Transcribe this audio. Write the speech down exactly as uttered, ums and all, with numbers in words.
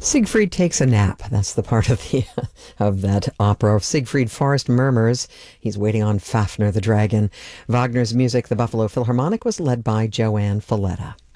Siegfried takes a nap. That's the part of the of that opera. Siegfried Forest murmurs. He's waiting on Fafnir the dragon. Wagner's music, the Buffalo Philharmonic, was led by Joanne Falletta.